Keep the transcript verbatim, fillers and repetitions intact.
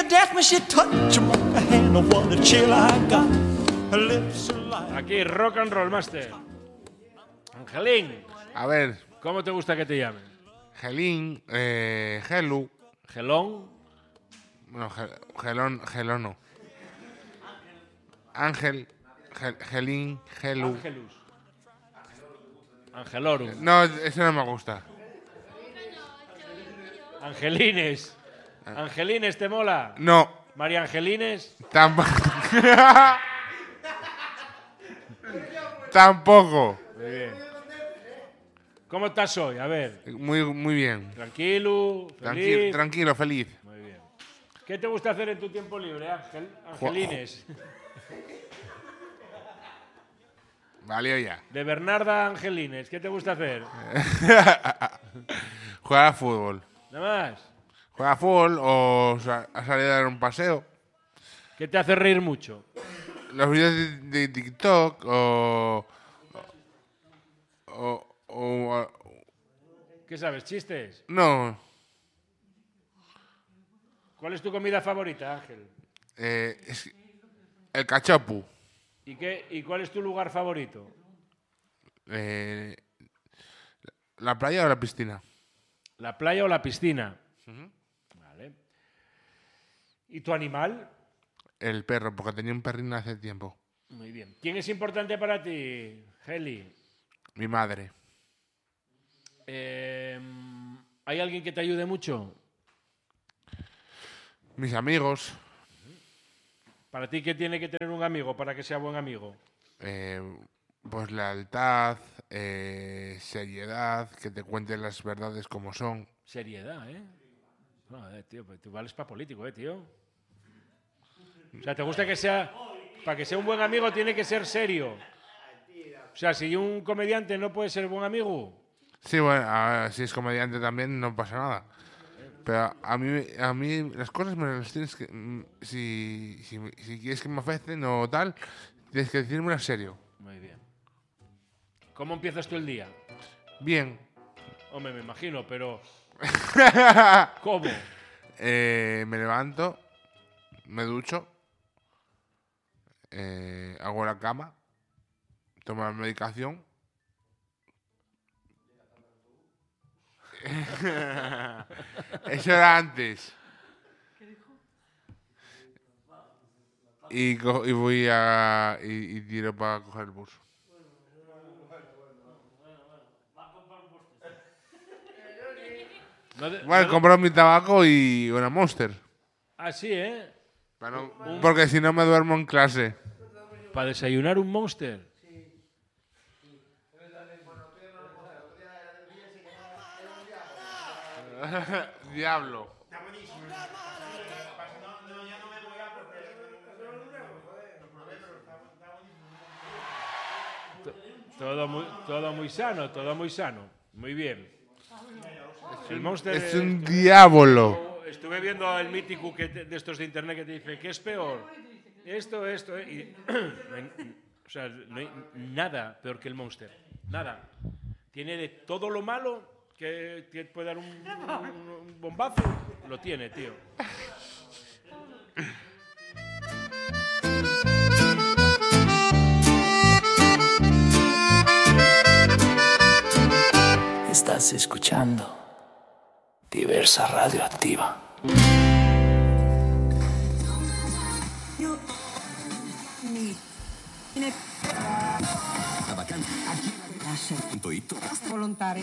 Aquí, Rock and Roll Master. Angelín. A ver. ¿Cómo te gusta que te llamen? Gelín, eh, Gelu. Gelón. Bueno, gel, gelón, gelono. Ángel, gel, Gelín, Gelu. Angelus. Angelorum. No, eso no me gusta. Angelines. Angelines, ¿te mola? No. María Angelines. Tampoco. Tampoco. Muy bien. ¿Cómo estás hoy? A ver. Muy, muy bien. Tranquilo, feliz. Tranquilo, tranquilo, feliz. Muy bien. ¿Qué te gusta hacer en tu tiempo libre, Ángel? Angelines. Valió ya. De Bernarda Angelines, ¿qué te gusta hacer? Jugar a fútbol. ¿Nada más? Jugar a fútbol o sa a salir a dar un paseo. ¿Qué te hace reír mucho? Los vídeos de, de TikTok o o, o, o... ¿Qué sabes? ¿Chistes? No. ¿Cuál es tu comida favorita, Ángel? Eh, es el cachopu. ¿Y, qué, ¿Y cuál es tu lugar favorito? Eh, ¿La playa o la piscina? ¿La playa o la piscina? Uh-huh. Vale. ¿Y tu animal? El perro, porque tenía un perrín hace tiempo. Muy bien. ¿Quién es importante para ti, Heli? Mi madre. Eh, ¿Hay alguien que te ayude mucho? Mis amigos. ¿Para ti qué tiene que tener un amigo para que sea buen amigo? Eh, pues lealtad, eh, seriedad, que te cuenten las verdades como son. Seriedad, ¿eh? Joder, tío, pues tú vales para político, ¿eh, tío? O sea, ¿te gusta que sea... Para que sea un buen amigo tiene que ser serio. O sea, si un comediante no puede ser buen amigo... Sí, bueno, a ver, si es comediante también no pasa nada. Pero a mí, a mí las cosas me las tienes que... Si, si, si quieres que me afecten o tal, tienes que decírmelo en serio. Muy bien. ¿Cómo empiezas tú el día? Bien. Hombre, me imagino, pero... ¿Cómo? Eh, me levanto, me ducho, eh, hago la cama, tomo la medicación. Eso era antes. Y, co y voy a... Y, y tiro para coger el bus. No de, Bueno, no compro mi tabaco y una Monster. Ah, sí, ¿eh? Para no, porque si no me duermo en clase. ¿Para desayunar un Monster? Diablo. Todo muy, todo muy sano, todo muy sano. Muy bien. El Monster Es un es, diablo. Estuve viendo el mítico que te, de estos de internet que te dice, ¿qué es peor? Esto, esto, eh, y, no hay, o sea, no hay nada peor que el Monster. Nada. Tiene de todo lo malo que, que puede dar un, un, un bombazo. Lo tiene, tío. Estás escuchando Diversa Radioactiva. Volontario.